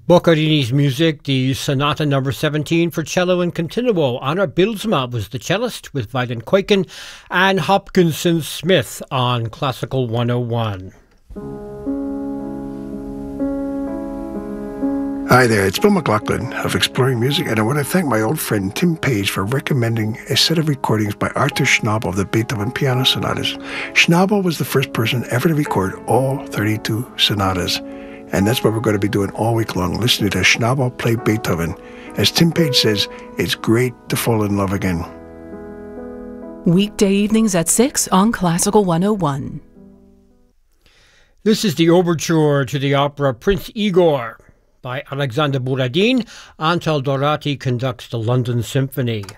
Boccherini's music, the Sonata number 17 for cello and continuo. Anna Bilsma was the cellist with Violin Koiken and Hopkinson Smith on Classical 101. Hi there, it's Bill McLaughlin of Exploring Music, and I want to thank my old friend Tim Page for recommending a set of recordings by Arthur Schnabel of the Beethoven Piano Sonatas. Schnabel was the first person ever to record all 32 sonatas, and that's what we're going to be doing all week long, listening to Schnabel play Beethoven. As Tim Page says, it's great to fall in love again. Weekday evenings at 6 on Classical 101. This is the overture to the opera Prince Igor by Alexander Borodin. Antal Dorati conducts the London Symphony.